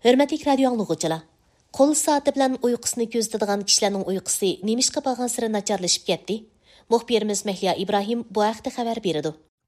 Hörmətli radio anlıqçılar, qol saati bilan uyqusini ko'zitadigan kishilarning uyqusi nemishqa borgansiri nacharlashib ketdi? Muxbirimiz Mahliya İbrahim bu haqda xabar berdi.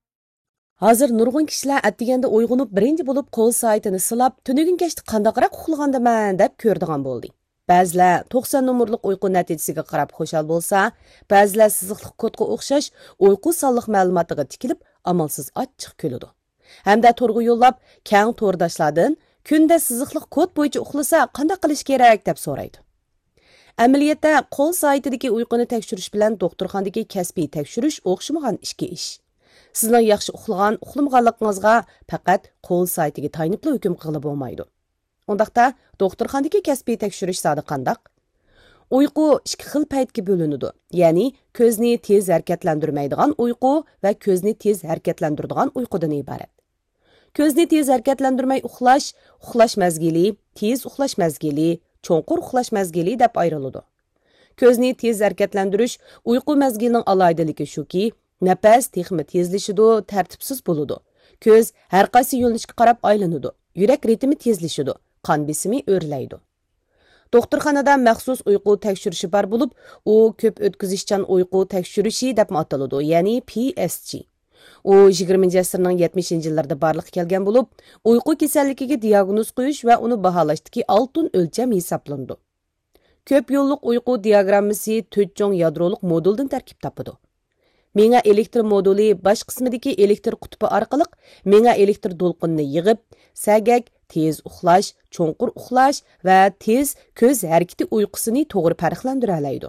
Hozir nurg'un kishilar atdiganda uyg'onib birinchi bo'lib qo'l soatini silab, tunigun kechdi qandaqroq uxlagandaman deb ko'rdigan bo'ldi. Ba'zilar 90 nomerlik uyqu natijasiga qarab xushal bo'lsa, ba'zilar siziqliq kodga o'xshash uyqu sonliq ma'lumotiga tikilib, amalsiz achchiq kuladi. Hamda to'rga yo'llab, keng to'rdoshlardan kunda siziqliq kod bo'yicha uxlasa, qanday qilish kerak deb so'raydi. Amaliyotda qo'l soatidagi uyquni tekshirish bilan doktorxonadagi kasbiy tekshirish o'xshamagan ikki ish. Sizning yaxshi uxlagan, uxlamaganligingizga faqat qo'l soatiga tayanib hukm qilib bo'lmaydi. Undaqda doktorxonadagi kasbiy tekshirish zodi qandaq? Uyqu ikki xil paytga bo'linadi. Ya'ni ko'zni tez harakatlantirmaydigan uyqu va ko'zni tez harakatlantiradigan uyqudan iborat. Ko'zni tez harakatlantirmay uxlash mazgili, tez uxlash mazgili, cho'nqur uxlash mazgili deb ayriladi. Ko'zni tez harakatlantirish uyqu mazgilining alohidaligi shuki, nafas texmi tezlashidi, tartibsiz bo'ladi. Ko'z har qaysi yo'nalishga qarab aylanadi. Yurak ritmi tezlashidi, qon besimi o'rlaydi. Doktorxonada maxsus uyqu tekshirishi bor bo'lib, u ko'p o'tkazishchan uyqu tekshirishi deb ataladi, ya'ni PSG. U 20-asrning 70-yillarida barliqqa kelgan bo'lib, uyqu kasalligiga diagnoz qo'yish va uni baholashdagi oltin o'lcham hisoblandi. Ko'p yo'lliq uyqu diagrammasi 4 cho'ng yadroliq moduldan tarkib topadi. Menga elektr moduli bosh qismidagi elektr qutbi orqali menga elektr to'lqinni yig'ib, sagak, tez uxlash, cho'nqur uxlash va tez ko'z harakati uyqusini to'g'ri farqlantira oladi.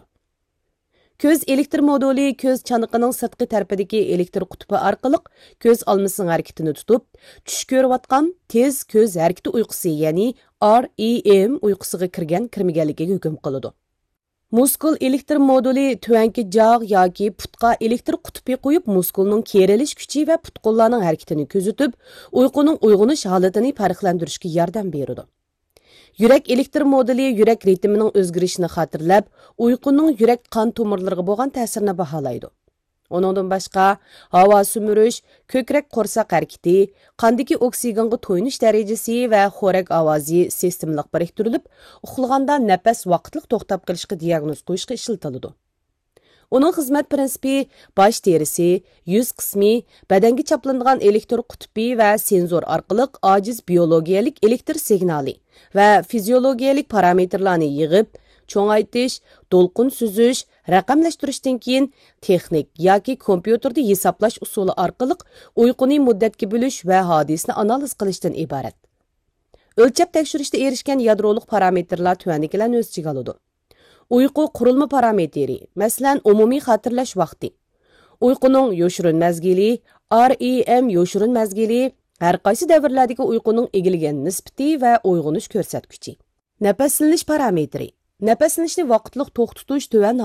Ko'z elektr moduli ko'z chaniqining sirtqi tarafidagi elektr qutbi orqali ko'z olmasining harakatini tutib, tush ko'rayotgan tez ko'z harakati uyqusi, ya'ni REM uyqusiga kirmaganligiga hukm qiladi. Muskul elektr moduli tuvanki jog' yoki putqa elektr qutbi qo'yib, muskulning kerilish kuchi va putqonlarning harakatini kuzatib, uyquning uyg'onish holatini farqlantirishga yordam beradi. Yurak elektr moduli yurak ritmining o'zgarishini xotirlab, uyquning yurak qon tomirlariga bo'lgan ta'sirini baholaydi. Onundan boshqa havo sumurish, ko'krak qo'rsoq harakati, qondagi oksigenga to'yinish darajasi va xo'rak ovozi sistemliq biriktirilib, uxlaganda nafas vaqtliq to'xtab qolishga diagnoz qo'yishga ishlatiladi. Uning xizmat prinsipi bosh terisi, yuz qismi, badanga chaplanadigan elektr qutbi va senzor orqali ojiz biologiyalik elektr signali va fiziologiyalik parametrlarni yig'ib, cho'ngaytish, to'lqin suzish, raqamlashtirishdan keyin texnik yoki kompyuterda hisoblash usuli orqali uyquni muddatga bo'lish va hodisani analiz qilishdan iborat. O'lchab tekshirishda erishgan yadroliq parametrlar tuvandikilarni o'z ichiga oladi. Uyqu qurilma parametri, masalan, umumiy xotirlash vaqti. Uyquning yoshirin mazgili, REM yoshirin mazgili, har qaysi davrlardagi uyquning egilgan nisbati va uyg'onish ko'rsatkichi. Nafaslanish parametri. Nafaslanishni vaqtliq to'xtatish tuvan